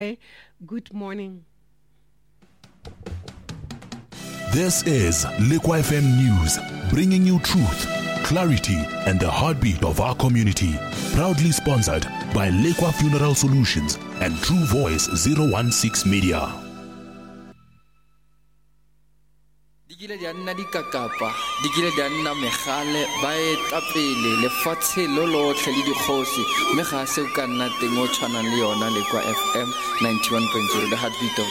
Good morning. This is Lekwa FM News, bringing you truth, clarity, and the heartbeat of our community. Proudly sponsored by Lekwa Funeral Solutions and True Voice 016 Media. Dikile di anna dikakapa, dikile di anna megale, ba etapele lefatshe lo lotlhe le dikgosi, mme ga se o ka nna teng o tshwanang le yona Lekwa FM 91.0, the heartbeat of